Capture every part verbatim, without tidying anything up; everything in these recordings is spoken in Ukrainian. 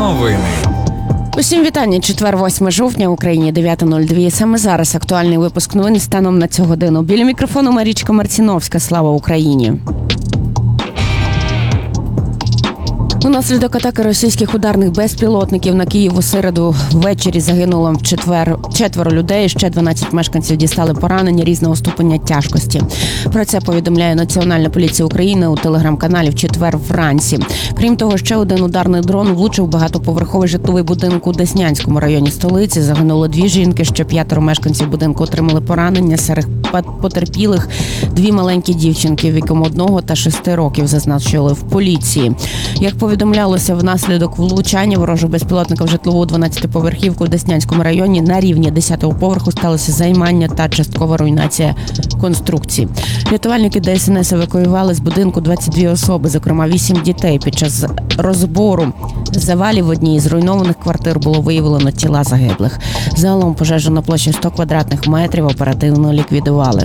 Новини. Усім вітання. Четвер, восьме жовтня, Україні дев'ята нуль два. Саме зараз актуальний випуск новин станом на цю годину. Біля мікрофону Марічка Марціновська. Слава Україні. Унаслідок атаки російських ударних безпілотників на Київ у середу ввечері загинуло в четвер четверо людей, ще дванадцять мешканців дістали поранення різного ступеня тяжкості. Про це повідомляє Національна поліція України у телеграм-каналі в четвер вранці. Крім того, ще один ударний дрон влучив багатоповерховий житловий будинок у Деснянському районі столиці. Загинуло дві жінки, ще п'ятеро мешканців будинку отримали поранення. Серед потерпілих дві маленькі дівчинки віком одного та шести років, зазначили в поліції. Як повідомлялося, внаслідок влучання ворожого безпілотника в житлову дванадцятиповерхівку в Деснянському районі на рівні десятого поверху сталося займання та часткова руйнація конструкції. Рятувальники ДСНС евакуювали з будинку двадцять дві особи, зокрема вісім дітей. Під час розбору завалів в одній із зруйнованих квартир було виявлено тіла загиблих. Загалом пожежу на площі сто квадратних метрів оперативно ліквідували.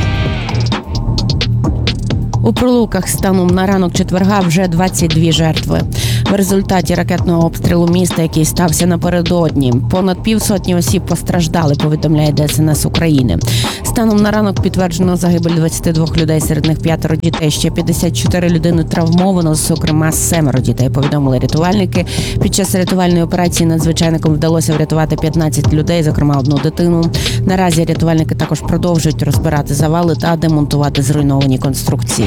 У Прилуках станом на ранок четверга вже двадцять дві жертви. В результаті ракетного обстрілу міста, який стався напередодні, понад півсотні осіб постраждали, повідомляє ДСНС України. Станом на ранок підтверджено загибель двадцяти двох людей, серед них п'ятеро дітей, ще п'ятдесят чотири людини травмовано, зокрема семеро дітей, повідомили рятувальники. Під час рятувальної операції надзвичайникам вдалося врятувати п'ятнадцять людей, зокрема одну дитину. Наразі рятувальники також продовжують розбирати завали та демонтувати зруйновані конструкції.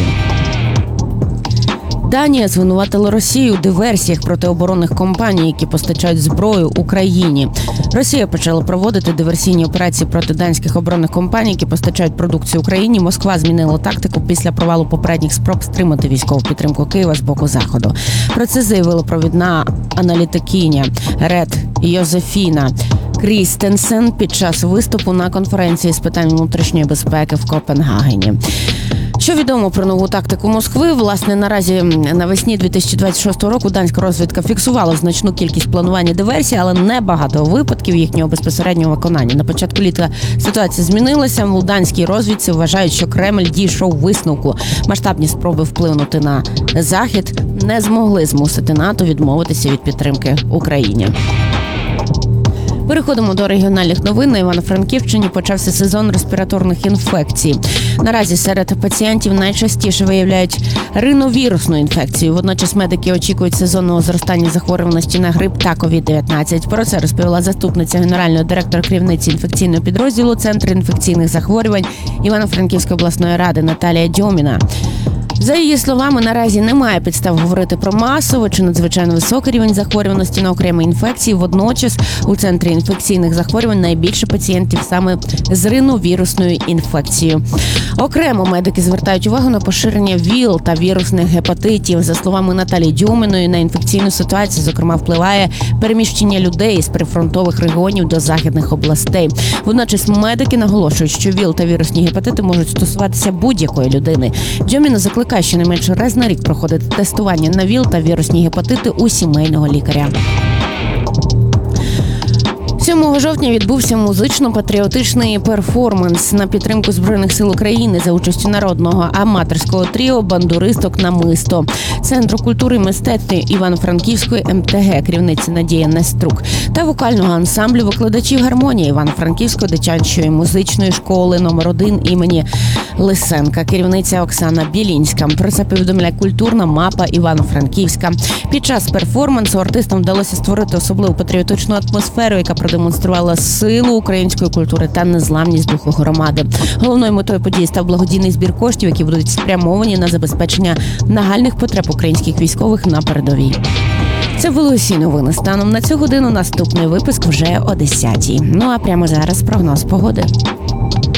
Данія звинуватила Росію у диверсіях проти оборонних компаній, які постачають зброю Україні. Росія почала проводити диверсійні операції проти данських оборонних компаній, які постачають продукцію Україні. Москва змінила тактику після провалу попередніх спроб стримати військову підтримку Києва з боку Заходу. Про це заявила провідна аналітикиня Ред Йозефіна Крістенсен під час виступу на конференції з питань внутрішньої безпеки в Копенгагені. Що відомо про нову тактику Москви? Власне, наразі навесні дві тисячі двадцять шостого року данська розвідка фіксувала значну кількість планування диверсій, але не багато випадків їхнього безпосереднього виконання. На початку літа ситуація змінилася. У данській розвідці вважають, що Кремль дійшов висновку. Масштабні спроби вплинути на Захід не змогли змусити НАТО відмовитися від підтримки Україні. Переходимо до регіональних новин. На Івано-Франківщині почався сезон респіраторних інфекцій. Наразі серед пацієнтів найчастіше виявляють риновірусну інфекцію. Водночас медики очікують сезонного зростання захворюваності на грип та ковід дев'ятнадцять. Про це розповіла заступниця генерального директора керівниці інфекційного підрозділу Центру інфекційних захворювань Івано-Франківської обласної ради Наталія Дьоміна. За її словами, наразі немає підстав говорити про масовий чи надзвичайно високий рівень захворюваності на окремі інфекції. Водночас у Центрі інфекційних захворювань найбільше пацієнтів саме з риновірусною інфекцією. Окремо медики звертають увагу на поширення ВІЛ та вірусних гепатитів. За словами Наталії Дьоміної, на інфекційну ситуацію, зокрема, впливає переміщення людей з прифронтових регіонів до західних областей. Водночас медики наголошують, що ВІЛ та вірусні гепатити можуть стосуватися будь-якої людини. Дьоміна закликає щонайменше раз на рік проходити тестування на ВІЛ та вірусні гепатити у сімейного лікаря. сьомого жовтня відбувся музично-патріотичний перформанс на підтримку Збройних сил України за участю народного аматорського тріо «Бандуристок намисто» Центру культури і мистецтв Івано-Франківської ем те ге, керівниці Надія Неструк, та вокального ансамблю викладачів гармонії Івано-Франківської дитячої музичної школи номер один імені Лисенка, керівниця Оксана Білінська. Про це повідомляє культурна мапа Івано-Франківська. Під час перформансу артистам вдалося створити особливу патріотичну атмосферу, яка продемонструвала силу української культури та незламність духу громади. Головною метою події став благодійний збір коштів, які будуть спрямовані на забезпечення нагальних потреб українських військових на передовій. Це були усі новини станом на цю годину. Наступний випуск вже о десятій. Ну а прямо зараз прогноз погоди.